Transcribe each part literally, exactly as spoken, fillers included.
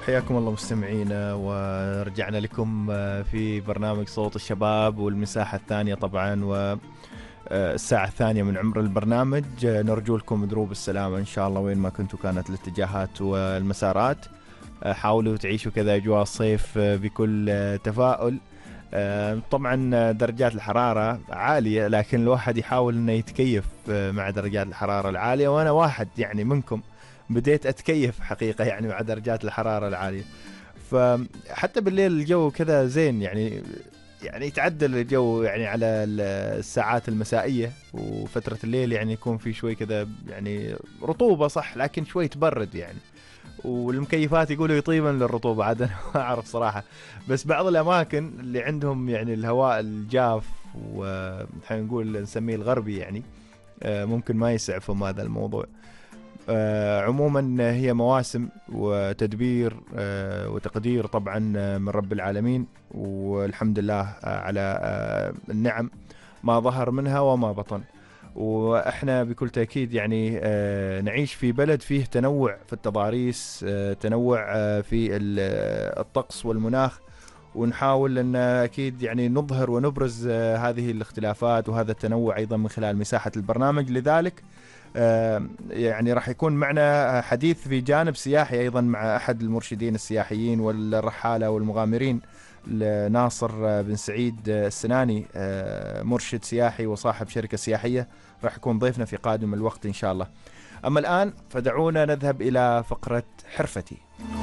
حياكم الله مستمعينا، ورجعنا لكم في برنامج صوت الشباب والمساحة الثانية طبعا، والساعة الثانية من عمر البرنامج. نرجو لكم دروب السلامة إن شاء الله وين ما كنتوا كانت الاتجاهات والمسارات. حاولوا تعيشوا كذا أجواء الصيف بكل تفاؤل. طبعا درجات الحرارة عالية، لكن الواحد يحاول انه يتكيف مع درجات الحرارة العالية، وانا واحد يعني منكم بديت اتكيف حقيقة يعني مع درجات الحرارة العالية. فحتى بالليل الجو كذا زين، يعني يعني يتعدل الجو يعني على الساعات المسائية، وفترة الليل يعني يكون في شوي كذا يعني رطوبة صح، لكن شوي تبرد يعني، والمكيفات يقولوا يطيبن للرطوبة. عاد أنا ما أعرف صراحة، بس بعض الأماكن اللي عندهم يعني الهواء الجاف وحين نقول نسميه الغربي يعني ممكن ما يسعفهم هذا الموضوع. عموما هي مواسم وتدبير وتقدير طبعا من رب العالمين، والحمد لله على النعم ما ظهر منها وما بطن. وإحنا بكل تأكيد يعني نعيش في بلد فيه تنوع في التضاريس، تنوع في الطقس والمناخ، ونحاول أن أكيد يعني نظهر ونبرز هذه الاختلافات وهذا التنوع أيضا من خلال مساحة البرنامج. لذلك يعني راح يكون معنا حديث في جانب سياحي أيضا مع أحد المرشدين السياحيين والرحالة والمغامرين، ناصر بن سعيد السناني، مرشد سياحي وصاحب شركة سياحية، راح يكون ضيفنا في قادم الوقت إن شاء الله. أما الآن فدعونا نذهب إلى فقرة حرفتي.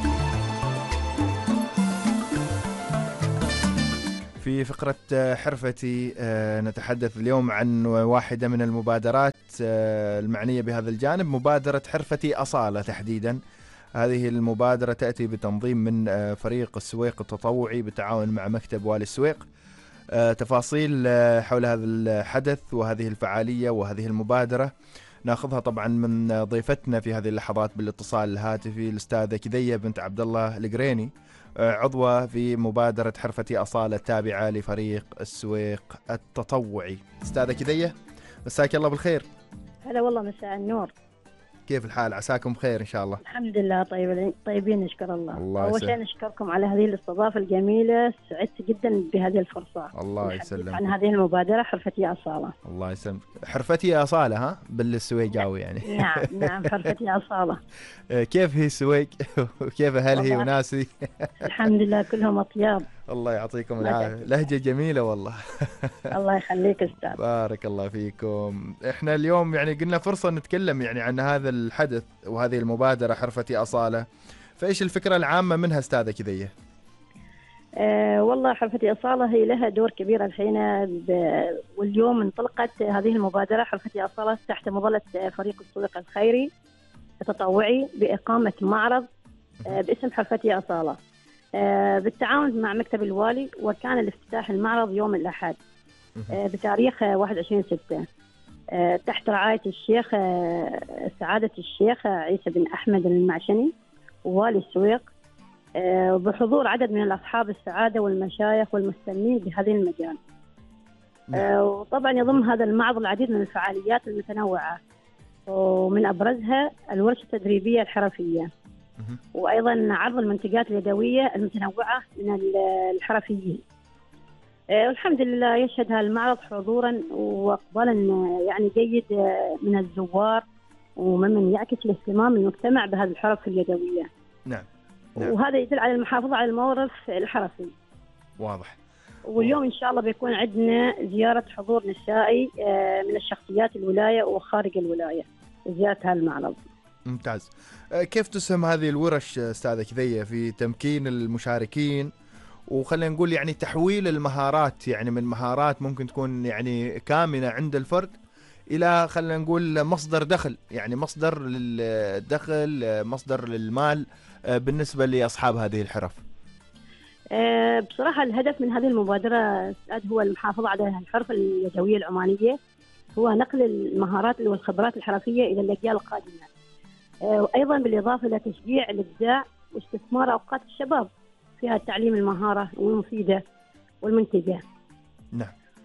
في فقرة حرفتي نتحدث اليوم عن واحدة من المبادرات المعنية بهذا الجانب، مبادرة حرفتي أصالة تحديدا. هذه المبادرة تأتي بتنظيم من فريق السويق التطوعي بالتعاون مع مكتب والي السويق. تفاصيل حول هذا الحدث وهذه الفعالية وهذه المبادرة ناخذها طبعا من ضيفتنا في هذه اللحظات بالاتصال الهاتفي، الأستاذة كذية بنت عبد الله القريني، عضوة في مبادرة حرفتي أصالة التابعة لفريق السويق التطوعي. أستاذة كذية مساك الله بالخير. هلا والله، مساء النور. كيف الحال؟ عساكم بخير إن شاء الله. الحمد لله طيبين طيبين نشكر الله. الله أول شيء نشكركم على هذه الاستضافة الجميلة، سعدت جدا بهذه الفرصة. الله يسلمك. عن هذه المبادرة حرفتي أصالة. الله يسلمك. حرفتي أصالة ها بالسويقاوي يعني. نعم نعم حرفتي أصالة. كيف هي السويق وكيف أهلها وناسي؟ الحمد لله كلهم أطياب. الله يعطيكم العافية، لهجة جميلة والله. الله يخليك أستاذ. بارك الله فيكم. إحنا اليوم يعني قلنا فرصة نتكلم يعني عن هذا الحدث وهذه المبادرة حرفتي أصالة، فإيش الفكرة العامة منها أستاذة كذية؟ أه والله حرفتي أصالة هي لها دور كبير الحين، واليوم انطلقت هذه المبادرة حرفتي أصالة تحت مظلة فريق السويق الخيري التطوعي بإقامة معرض أه باسم حرفتي أصالة أه بالتعاون مع مكتب الوالي، وكان الافتتاح المعرض يوم الأحد أه بتاريخ واحد وعشرين ستة أه تحت رعاية الشيخ أه سعادة الشيخ عيسى بن أحمد المعشني والي السويق، وبحضور عدد من الأصحاب السعادة والمشايخ والمهتمين بهذه المجال. وطبعا يضم هذا المعرض العديد من الفعاليات المتنوعة، ومن أبرزها الورشة التدريبية الحرفية، وأيضا عرض المنتجات اليدوية المتنوعة من الحرفيين. والحمد لله يشهد هذا المعرض حضورا وإقبالا يعني جيد من الزوار ومن يعكس الاهتمام المجتمع بهذه الحرف اليدوية. نعم. نعم. وهذا يدل على المحافظة على الموروث الحرفي. واضح. واليوم إن شاء الله بيكون عندنا زيارة حضور نسائي من الشخصيات الولاية وخارج الولاية زيارة هالمعرض. ممتاز. كيف تسهم هذه الورش أستاذة كذية في تمكين المشاركين، وخلينا نقول يعني تحويل المهارات، يعني من مهارات ممكن تكون يعني كامنة عند الفرد إلى خلينا نقول مصدر دخل، يعني مصدر للدخل، مصدر للمال بالنسبة لأصحاب هذه الحرف؟ بصراحة الهدف من هذه المبادرة هو المحافظة على الحرف اليدوية العمانية، هو نقل المهارات والخبرات الحرفية إلى الأجيال القادمة، وأيضا بالإضافة إلى تشجيع الإبداع واستثمار أوقات الشباب فيها تعليم المهارة المفيدة والمنتجة. نعم.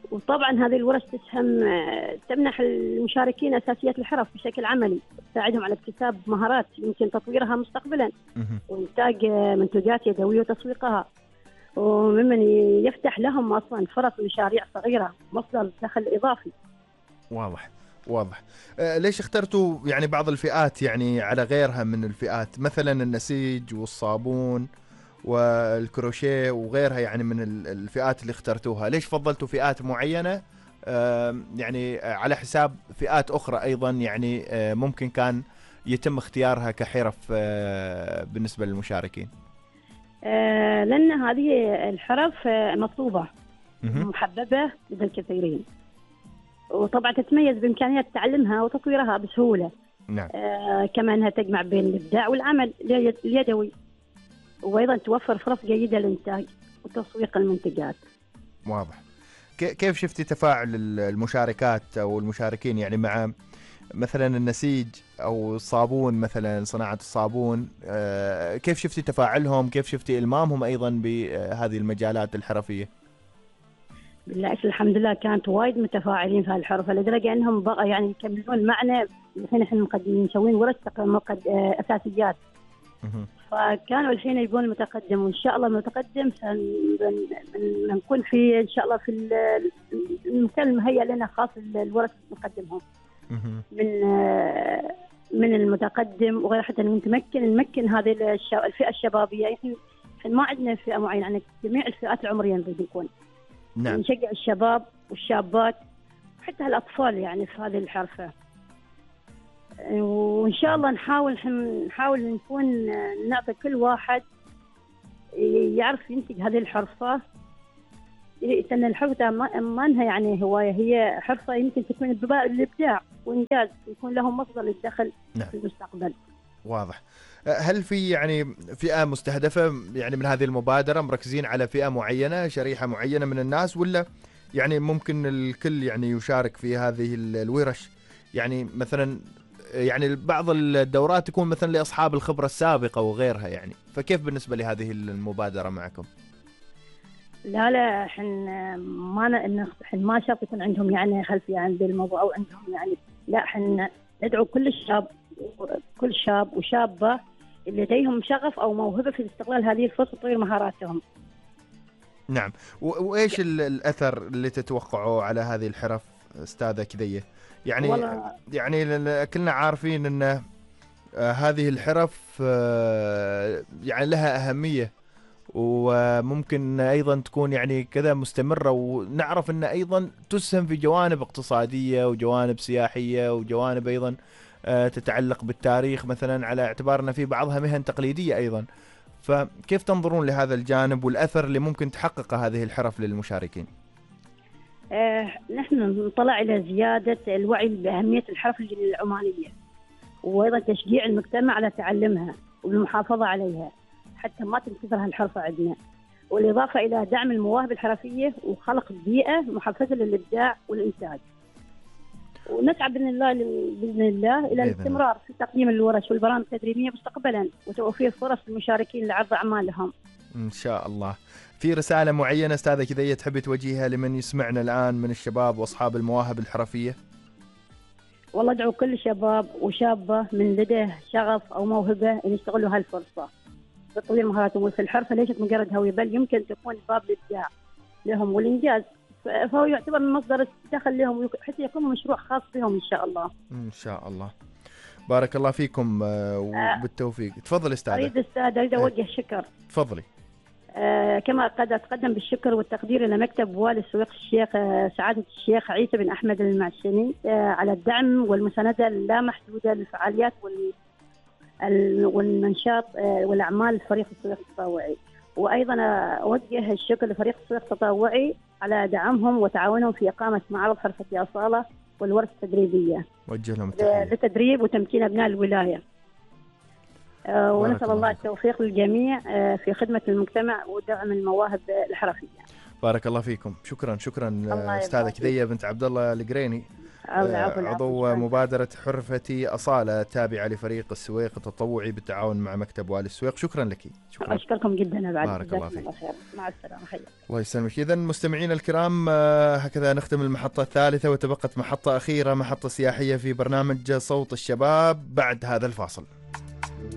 وطبعا هذه الورش تسهم تمنح المشاركين أساسيات الحرف بشكل عملي، تساعدهم على اكتساب مهارات يمكن تطويرها مستقبلا وإنتاج منتجات يدوية وتسويقها، وممن يفتح لهم أصلا فرص مشاريع صغيرة مصدر دخل إضافي. واضح واضح. آه ليش اخترتوا يعني بعض الفئات يعني على غيرها من الفئات، مثلا النسيج والصابون والكروشيه وغيرها، يعني من الفئات اللي اخترتوها؟ ليش فضلتوا فئات معينة آه يعني على حساب فئات أخرى أيضا يعني آه ممكن كان يتم اختيارها كحرف آه بالنسبة للمشاركين؟ آه لأن هذه الحرف آه مطلوبة محببة لدى الكثيرين، وطبعا تتميز بإمكانية تعلمها وتطويرها بسهولة. نعم. آه كما أنها تجمع بين الإبداع والعمل اليدوي، وأيضا توفر فرص جيدة للإنتاج وتسويق المنتجات. واضح. كيف شفتي تفاعل المشاركات أو المشاركين يعني مع مثلا النسيج أو الصابون، مثلا صناعة الصابون؟ كيف شفتي تفاعلهم؟ كيف شفتي إلمامهم أيضا بهذه المجالات الحرفية؟ بالعكس الحمد لله كانت وايد متفاعلين في هالحرفة لدرجة أنهم بقى يعني يكملون معنا. الحين احنا مقدمين مسوين ورش أساسيات، فكانوا الحين يبون المتقدم، وإن شاء الله المتقدم سنكون في إن شاء الله في المكان المهيأ لنا خاص الورش نقدمهم من من المتقدم وغير، حتى نتمكن نمكن هذه الفئة الشبابية. يعني ما عندنا فئة معينة، يعني جميع الفئات العمرية نريد نكون. نعم. نشجع الشباب والشابات وحتى الأطفال يعني في هذه الحرفة، وإن شاء الله نحاول نحاول نكون نعطي كل واحد يعرف ينتج هذه الحرفة، لأن الحرفة ما أنها يعني هواية، هي حرفة يمكن تكون بالإبداع وإنجاز يكون لهم مصدر للدخل. نعم. في المستقبل. واضح. هل في يعني فئة مستهدفة يعني من هذه المبادرة، مركزين على فئة معينة، شريحة معينة من الناس، ولا يعني ممكن الكل يعني يشارك في هذه الورش؟ يعني مثلا يعني بعض الدورات تكون مثلا لأصحاب الخبرة السابقة وغيرها يعني، فكيف بالنسبة لهذه المبادرة معكم؟ لا لا احنا ما احنا ما شرط يكون عندهم يعني خلفية عن الموضوع او عندهم يعني، لا احنا ندعو كل الشاب كل شاب وشابة اللي لديهم شغف او موهبة في استغلال هذه الفرصة وتطوير مهاراتهم. نعم. وايش الاثر اللي تتوقعه على هذه الحرف استاذة كذية؟ يعني والله يعني كلنا عارفين ان آه هذه الحرف آه يعني لها أهمية، وممكن أيضا تكون يعني كذا مستمرة، ونعرف أن أيضا تسهم في جوانب اقتصادية وجوانب سياحية وجوانب أيضا آه تتعلق بالتاريخ، مثلا على اعتبار أن في بعضها مهن تقليدية أيضا. فكيف تنظرون لهذا الجانب والأثر اللي ممكن تحققه هذه الحرف للمشاركين؟ آه، نحن نطلع إلى زيادة الوعي بأهمية الحرف العمانية، وأيضا تشجيع المجتمع على تعلمها والمحافظة عليها حتى ما تنكسر هالحرفة عندنا، والإضافة إلى دعم المواهب الحرفية وخلق بيئة محفزة للإبداع والإنتاج. ونسعى بإذن الله بإذن الله إلى الاستمرار في تقديم الورش والبرامج التدريبية مستقبلا، وتوفير فرص للمشاركين لعرض أعمالهم إن شاء الله. في رسالة معينة أستاذة كذية تحبي توجهها لمن يسمعنا الآن من الشباب وأصحاب المواهب الحرفية؟ والله أدعو كل شباب وشابة من لديه شغف أو موهبة أن يستغلوا هالفرصة تطوير مهاراتهم في الحرفة، ليست مجرد هوية بل يمكن تكون باب للإبداع لهم والإنجاز، فهو يعتبر مصدر دخل لهم حتى يكون مشروع خاص بهم إن شاء الله. إن شاء الله. بارك الله فيكم وبالتوفيق. تفضل أستاذة. أريد أستاذ أريد أوجه شكر. تفضلي. آه كما قد أتقدم بالشكر والتقدير إلى مكتب والي السويق الشيخ آه سعادة الشيخ عيسى بن أحمد المعشني آه على الدعم والمساندة اللامحدودة للفعاليات وال والمنشاط آه والأعمال الفريق السويق التطوعي، وأيضا أوجه الشكر لفريق السويق التطوعي على دعمهم وتعاونهم في إقامة معرض حرفة أصالة والورش التدريبية. وجه لهم التحية لتدريب وتمكين أبناء الولاية. آه ونسأل الله التوفيق للجميع آه في خدمة المجتمع ودعم المواهب الحرفية. بارك الله فيكم. شكرا شكرا أستاذة كذية بنت عبد الله القريني. عضو مبادرة حرفتي أصالة تابعة لفريق السويق التطوعي بالتعاون مع مكتب والي السويق. شكرا لك. شكرا. أشكركم جدا. بارك الله فيك. مع السلامة. حياك. الله يسلمك. إذن مستمعين الكرام هكذا نختم المحطة الثالثة وتبقت محطة أخيرة، محطة سياحية في برنامج صوت الشباب بعد هذا الفاصل.